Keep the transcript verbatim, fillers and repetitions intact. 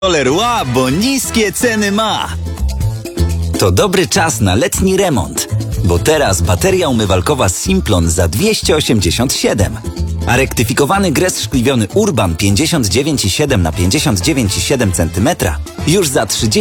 Leroy, bo niskie ceny ma. To dobry czas na letni remont, bo teraz bateria umywalkowa Simplon za dwieście osiemdziesiąt siedem, a rektyfikowany gres szkliwiony Urban pięćdziesiąt dziewięć i siedem na pięćdziesiąt dziewięć i siedem centymetra już za trzydzieści